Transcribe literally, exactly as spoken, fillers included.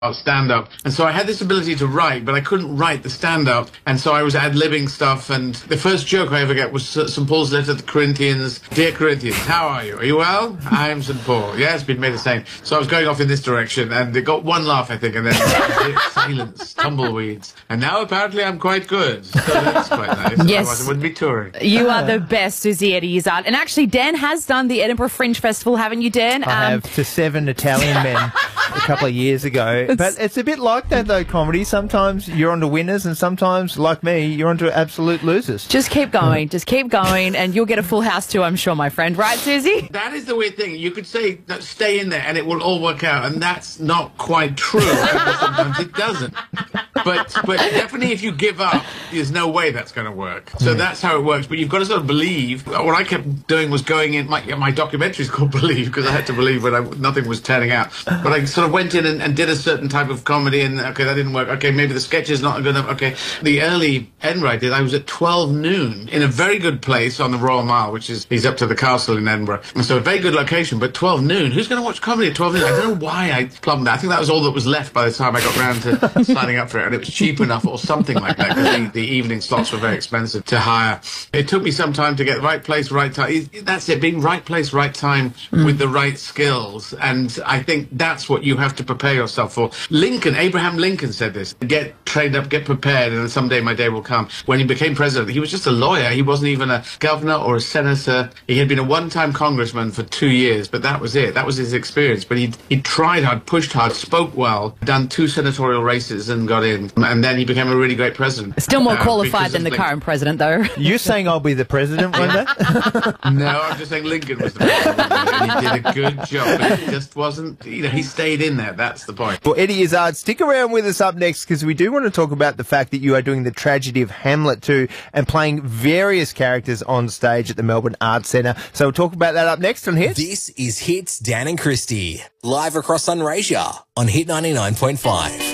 stand-up, and so I had this ability to write, but I couldn't write the stand-up, and so I was ad-libbing stuff, and the first joke I ever get was Saint Paul's letter to the Corinthians. Dear Corinthians, how are you? Are you well? I'm Saint Paul. Yes, been made the same. So I was going off in this direction, and it got one laugh, I think, and then silence, tumbleweeds, and now apparently I'm quite good, so that's quite nice. Yes. Otherwise I wouldn't be touring. You are the best, Susie Eddie Izzard. And actually, Dan has done the Edinburgh Fringe Festival, haven't you, Dan? I Um, have, to seven Italian men a couple of years ago. But it's a bit like that, though, comedy. Sometimes you're onto winners, and sometimes, like me, you're onto absolute losers. Just keep going. Just keep going, and you'll get a full house too, I'm sure, my friend. Right, Susie? That is the weird thing. You could say, that stay in there and it will all work out, and that's not quite true. Sometimes it doesn't. But but definitely if you give up, there's no way that's going to work. So that's how it works. But you've got to sort of believe. What I kept doing was going in, my, my documentary is called Believe, because I had to believe when I, nothing was turning out. But I sort of went in and, and did a certain type of comedy, and okay, that didn't work. Okay, maybe the sketch is not good enough. Okay, the early Edinburgh I did, I was at twelve noon in a very good place on the Royal Mile, which is, he's up to the castle in Edinburgh. And so a very good location, but twelve noon, who's going to watch comedy at twelve noon? I don't know why I plumbed that. I think that was all that was left by the time I got round to signing up for it, and it was cheap enough or something like that, because the, the evening slots were very expensive to hire. It took me some time to get right place, right time. That's it, being right place, right time mm. with the right skills. And I think that's what you have to prepare yourself for. Lincoln, Abraham Lincoln said this: get trained up, get prepared, and someday my day will come. When he became president, he was just a lawyer. He wasn't even a governor or a senator. He had been a one-time congressman for two years, but that was it. That was his experience. But he he tried hard, pushed hard, spoke well, done two senatorial races and got in. And then he became a really great president. Still more uh, qualified than the Lincoln. current president, though. You're saying I'll be the president one day? No, I'm just saying Lincoln was the president, and he did a good job, but it just wasn't, you know, he stayed in there. That's the point. Well, Eddie Izzard, stick around with us up next, because we do want to talk about the fact that you are doing the tragedy of Hamlet too, and playing various characters on stage at the Melbourne Arts Centre. So we'll talk about that up next on Hits. This is Hits Dan and Christy, live across Sunraysia on Hit ninety-nine point five.